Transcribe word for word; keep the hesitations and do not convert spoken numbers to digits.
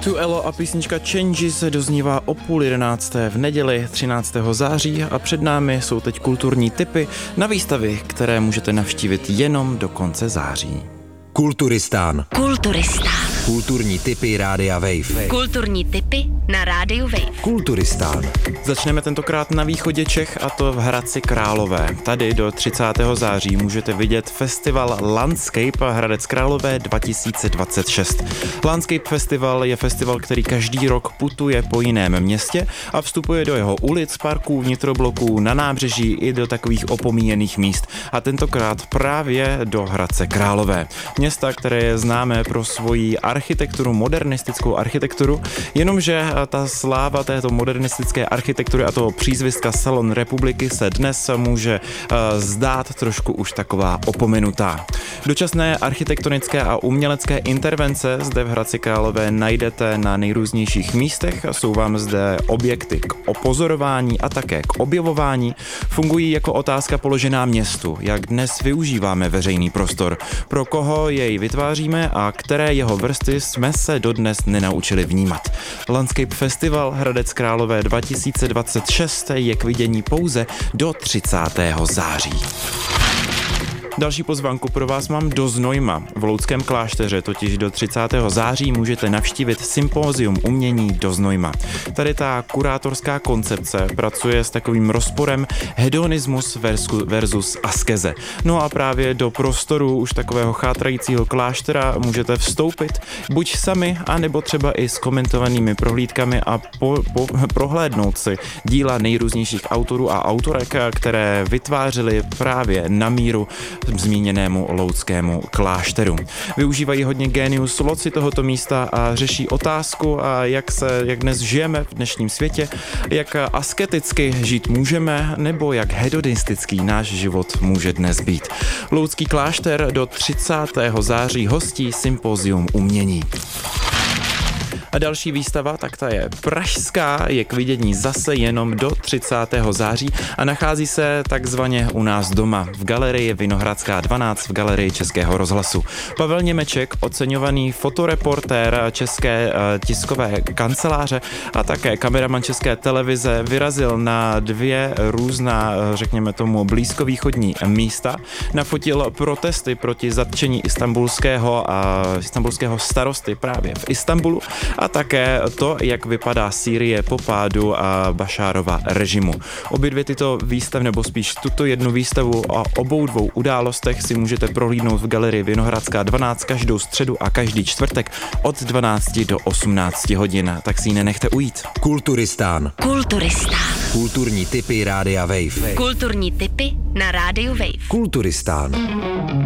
Tu Elo a písnička Changes doznívá o půl jedenácté v neděli třináctého září a před námi jsou teď kulturní tipy na výstavy, které můžete navštívit jenom do konce září. Kulturistán. Kulturistán. Kulturní tipy Rádia Wave. Kulturní tipy na Rádiu Wave. Kulturistán. Začneme tentokrát na východě Čech, a to v Hradci Králové. Tady do třicátého září můžete vidět festival Landscape Hradec Králové dva tisíce dvacet šest. Landscape Festival je festival, který každý rok putuje po jiném městě a vstupuje do jeho ulic, parků, vnitrobloků, na nábřeží i do takových opomíjených míst. A tentokrát právě do Hradce Králové. Města, které je známé pro svoji architekturu, modernistickou architekturu, jenomže ta sláva této modernistické architektury a toho přízviska Salon republiky se dnes může zdát trošku už taková opomenutá. Dočasné architektonické a umělecké intervence zde v Hradci Králové najdete na nejrůznějších místech, jsou vám zde objekty k opozorování a také k objevování, fungují jako otázka položená městu, jak dnes využíváme veřejný prostor, pro koho jej vytváříme a které jeho vrstvy jsme se dodnes nenaučili vnímat. Landscape Festival Hradec Králové dva tisíce dvacet šest je k vidění pouze do třicátého září. Další pozvánku pro vás mám do Znojma. V Loudském klášteře totiž do třicátého září můžete navštívit sympózium umění do Znojma. Tady ta kurátorská koncepce pracuje s takovým rozporem hedonismus versus askeze. No a právě do prostoru už takového chátrajícího kláštera můžete vstoupit buď sami, anebo třeba i s komentovanými prohlídkami a po, po, prohlédnout si díla nejrůznějších autorů a autorek, které vytvářely právě na míru zmíněnému loudskému klášteru. Využívají hodně genius loci tohoto místa a řeší otázku, a jak se, jak dnes žijeme v dnešním světě, jak asketicky žít můžeme, nebo jak hedonistický náš život může dnes být. Loudský klášter do třicátého září hostí sympózium umění. A další výstava, tak ta je pražská, je k vidění zase jenom do třicátého září a nachází se takzvaně u nás doma v galerii Vinohradská dvanáct v galerii Českého rozhlasu. Pavel Němeček, oceňovaný fotoreportér České tiskové kanceláře a také kameraman České televize, vyrazil na dvě různá, řekněme tomu, blízkovýchodní místa. Nafotil protesty proti zatčení istanbulského, a, istanbulského starosty právě v Istanbulu a také to, jak vypadá Sýrie po pádu Bašárova režimu. Obě dvě tyto výstavy, nebo spíš tuto jednu výstavu o obou dvou událostech si můžete prohlídnout v galerii Vinohradská dvanáct každou středu a každý čtvrtek od dvanácti do osmnácti hodin. Tak si ji nenechte ujít. Kulturistán. Kulturistán. Kulturní tipy Rádia Wave. Kulturní tipy na Rádiu Wave. Kulturistán.